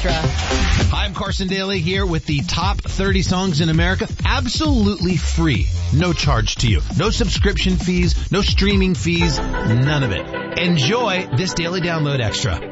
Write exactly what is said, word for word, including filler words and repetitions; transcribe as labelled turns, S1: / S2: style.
S1: Extra.
S2: Hi, I'm Carson Daly here with the top thirty songs in America. Absolutely free. No charge to you. No subscription fees, no streaming fees, none of it. Enjoy this Daily Download Extra.